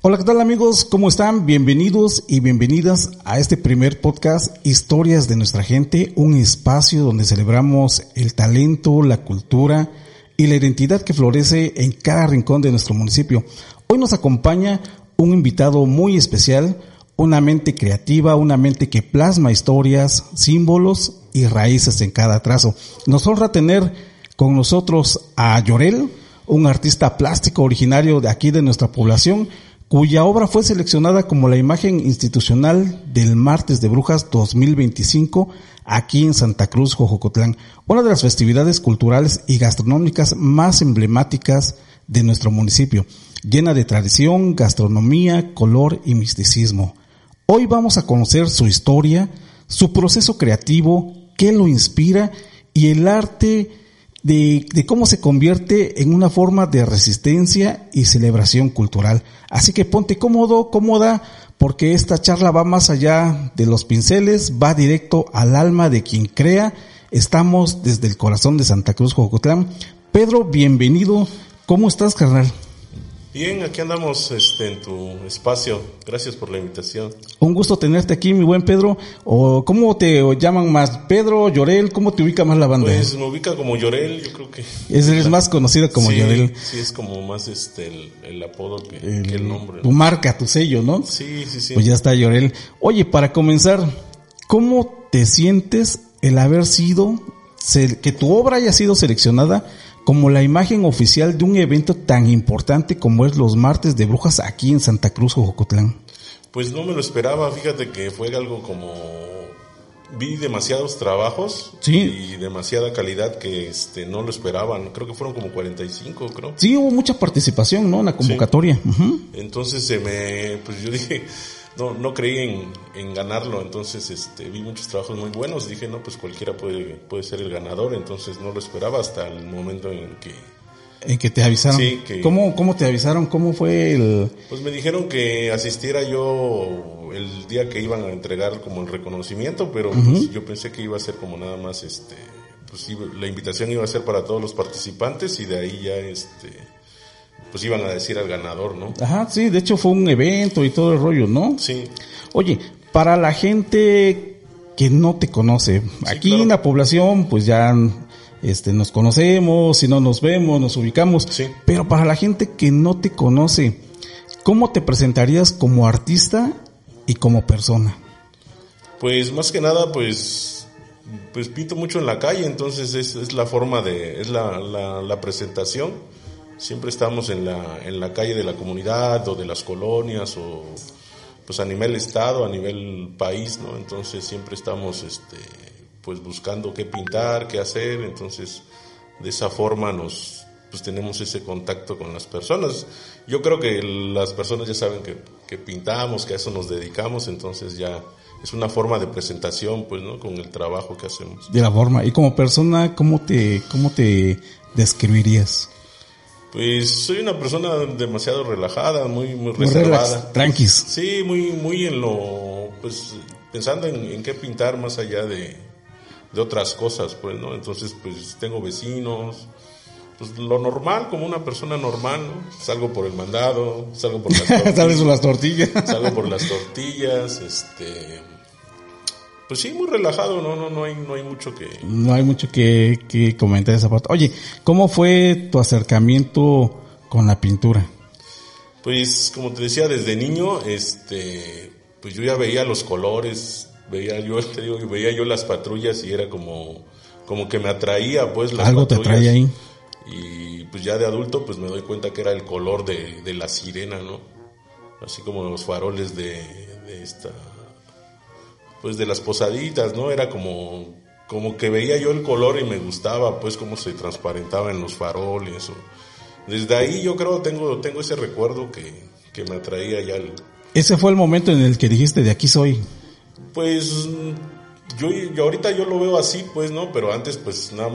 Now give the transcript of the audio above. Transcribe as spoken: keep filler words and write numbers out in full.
Hola, ¿qué tal amigos? ¿Cómo están? Bienvenidos y bienvenidas a este primer podcast Historias de Nuestra Gente, un espacio donde celebramos el talento, la cultura y la identidad que florece en cada rincón de nuestro municipio. Hoy nos acompaña un invitado muy especial, una mente creativa, una mente que plasma historias, símbolos y raíces en cada trazo. Nos honra tener con nosotros a Llorel, un artista plástico originario de aquí de nuestra población, cuya obra fue seleccionada como la imagen institucional del Martes de Brujas dos mil veinticinco aquí en Santa Cruz, Jojocotlán, una de las festividades culturales y gastronómicas más emblemáticas de nuestro municipio, llena de tradición, gastronomía, color y misticismo. Hoy vamos a conocer su historia, su proceso creativo, qué lo inspira y el arte De, de cómo se convierte en una forma de resistencia y celebración cultural. Así que ponte cómodo, cómoda, porque esta charla va más allá de los pinceles, va directo al alma de quien crea. Estamos desde el corazón de Santa Cruz, Jojocotlán. Pedro, bienvenido. ¿Cómo estás, carnal? Bien, aquí andamos este, en tu espacio. Gracias por la invitación. Un gusto tenerte aquí, mi buen Pedro. O ¿cómo te llaman más? ¿Pedro, Llorel? ¿Cómo te ubica más la banda? Pues me ubica como Llorel, yo creo que... Es el más conocido como sí, Llorel. Sí, es como más este el, el apodo que el, que el nombre, ¿no? Tu marca, tu sello, ¿no? Sí, sí, sí. Pues ya está, Llorel. Oye, para comenzar, ¿cómo te sientes el haber sido, que tu obra haya sido seleccionada como la imagen oficial de un evento tan importante como es los Martes de Brujas aquí en Santa Cruz, Jojocotlán? Pues no me lo esperaba, fíjate que fue algo como... Vi demasiados trabajos, sí, y demasiada calidad que este no lo esperaban. Creo que fueron como cuarenta y cinco, creo. Sí, hubo mucha participación, ¿no? En la convocatoria. Sí. Uh-huh. Entonces se me... Pues yo dije... No, no creí en, en ganarlo, entonces este vi muchos trabajos muy buenos, dije no, pues cualquiera puede puede ser el ganador, entonces no lo esperaba hasta el momento en que... En que te avisaron. Sí, que... ¿Cómo, cómo te avisaron? ¿Cómo fue el...? Pues me dijeron que asistiera yo el día que iban a entregar como el reconocimiento, pero uh-huh. pues yo pensé que iba a ser como nada más, este pues la invitación iba a ser para todos los participantes y de ahí ya este... pues iban a decir al ganador, ¿no? Ajá, sí, de hecho fue un evento y todo el rollo, ¿no? Sí. Oye, para la gente que no te conoce, sí, aquí claro. En la población, pues ya este nos conocemos, si no nos vemos, nos ubicamos, sí. Pero para la gente que no te conoce, ¿cómo te presentarías como artista y como persona? Pues más que nada, pues... pues pinto mucho en la calle, entonces es, es la forma de... es la, la, la presentación. Siempre estamos en la en la calle de la comunidad o de las colonias o pues a nivel estado, a nivel país, ¿no? Entonces siempre estamos este pues buscando qué pintar, qué hacer, entonces de esa forma nos pues tenemos ese contacto con las personas. Yo creo que las personas ya saben que que pintamos, que a eso nos dedicamos, entonces ya es una forma de presentación, pues, ¿no? Con el trabajo que hacemos. De la forma. Y como persona, ¿cómo te cómo te describirías? Pues soy una persona demasiado relajada, muy muy reservada. Relax, tranquis. Sí, muy muy en lo, pues pensando en, en qué pintar más allá de, de otras cosas, pues, ¿no? Entonces, pues tengo vecinos, pues lo normal, como una persona normal, ¿no? Salgo por el mandado, salgo por las tortillas. Sales por las tortillas. Salgo por las tortillas, este... Pues sí, muy relajado, no, no, no hay, no hay mucho que... No hay mucho que, que comentar esa parte. Oye, ¿cómo fue tu acercamiento con la pintura? Pues, como te decía, desde niño, este, pues yo ya veía los colores, veía yo, te digo, veía yo las patrullas y era como, como que me atraía, pues, las Algo patrullas. Te atraía ahí. Y pues ya de adulto, pues me doy cuenta que era el color de, de la sirena, ¿no? Así como los faroles de, de esta... pues de las posaditas, ¿no? Era como, como que veía yo el color y me gustaba, pues, cómo se transparentaba en los faroles. O, desde ahí yo creo tengo tengo ese recuerdo que, que me atraía ya. El, ese fue el momento en el que dijiste, de aquí soy. Pues, yo, yo ahorita yo lo veo así, pues, ¿no? Pero antes, pues, nada más